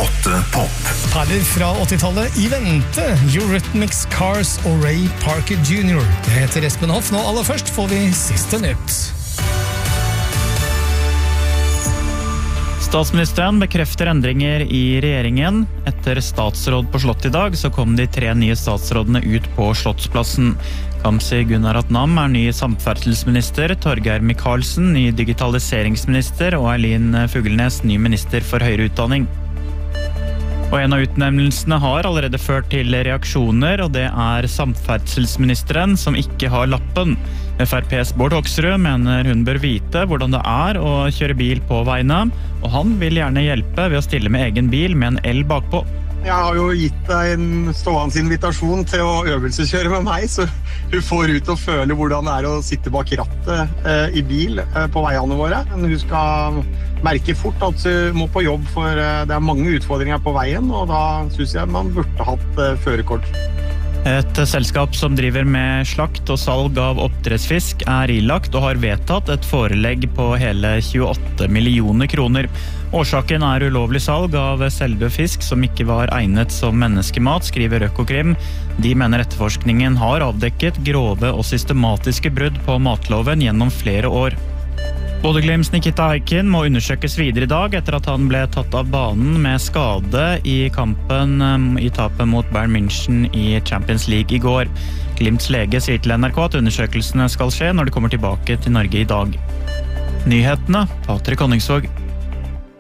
8 Pop. Perler fra 80-tallet i vente, Eurythmics, Cars og Ray Parker Jr. Jeg heter Espen Hoff, nå aller først får vi siste nytt. Statsministeren bekrefter endringer i regjeringen. Etter statsråd på Slott i dag, så kom de 3 nye statsrådene ut på Slottsplassen. Kamzy Gunaratnam ny samferdselsminister, Torgeir Micaelsen ny digitaliseringsminister og Eileen Fugelnes ny minister for høyere utdanning. Og en av utnevnelsene har allerede ført til reaksjoner, og det samferdselsministeren som ikke har lappen. FrPs Bård Hoksrud mener hun bør vite hvordan det å kjøre bil på veiene, og han vil gjerne hjelpe ved å stille med egen bil med en el bakpå. Jeg har jo gitt deg en stående invitasjon til å øvelseskjøre med meg, så hun får ut og føle hvordan det å sitte bak rattet i bil på veiene våre. Men hun skal merke fort at hun må på jobb, for det mange utfordringer på veien, og da synes jeg man burde hatt førerkort. Et selskap som driver med slakt og salg av oppdrettsfisk ilagt og har vedtatt et forelegg på hele 28 millioner kroner. Årsaken ulovlig salg av selvdød fisk som ikke var egnet som menneskemat, skriver Økokrim. De mener etterforskningen har avdekket grove og systematiske brudd på matloven gjennom flere år. Bodø/Glimts Nikita Aikin må undersøkes videre i dag etter at han ble tatt av banen med skade i kampen i tapet mot Bayern München i Champions League i går. Glimts lege sier til NRK at undersøkelsene skal skje når de kommer tilbake til Norge i dag. Nyhetene, Patrik Honningsvåg.